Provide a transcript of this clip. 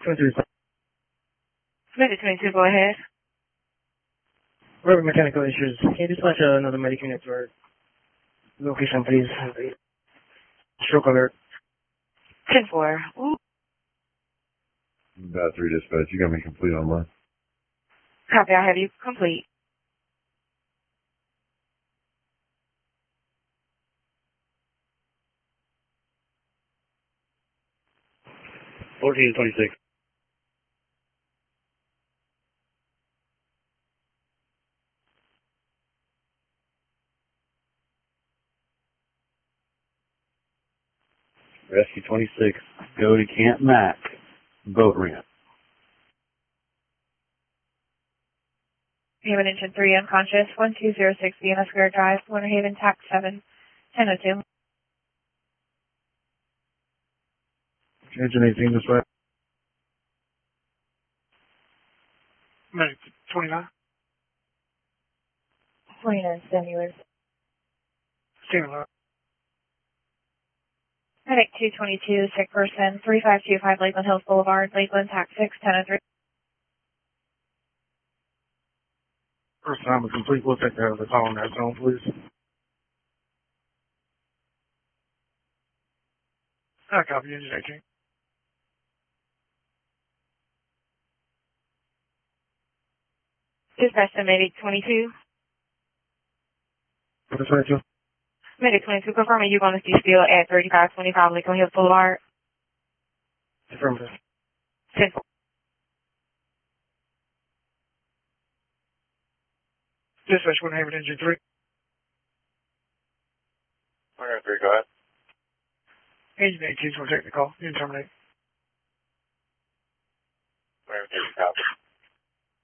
22. Medic 22, go ahead. We're having mechanical issues. Can you dispatch another medic unit to our location, please? Stroke alert. 10-4. Ooh. About 3 dispatch. You got me complete online. Copy, I have you complete. Fourteen 26. Rescue 26, go to Camp Mac, boat ramp. Haven Engine 3 unconscious, 1206 Vienna Square Drive, Winter Haven, TAC 7, 1002. Engine 18 this way. Medic 29. 29 Singular. Singular. Medic 222, sick person, 3525 Lakeland Hills Boulevard, Lakeland, TAC 6, 1003. First time is complete. We'll take the call in that zone, please. I copy Engine 18. Dispatch to Medic 22. What is 22? Medic 22, confirm you're going to see still at 3525 Lakeland Hills Boulevard. Affirmative. 10-4. Dispatch Winter Haven Engine 3. Winter 3, go ahead. Engine 18 will take the call. You can terminate.